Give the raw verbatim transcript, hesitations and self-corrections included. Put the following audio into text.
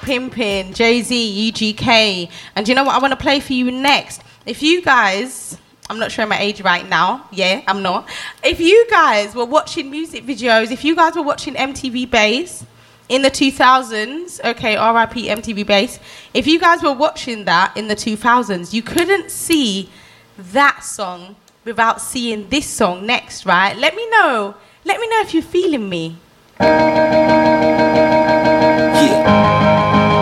Pimpin', Jay-Z, U G K. And do you know what I want to play for you next? If you guys... I'm not showing my age right now. Yeah, I'm not. If you guys were watching music videos, if you guys were watching M T V Base in the two thousands, okay, R I P M T V Base, if you guys were watching that in the two thousands, you couldn't see that song without seeing this song next, right? Let me know. Let me know if you're feeling me.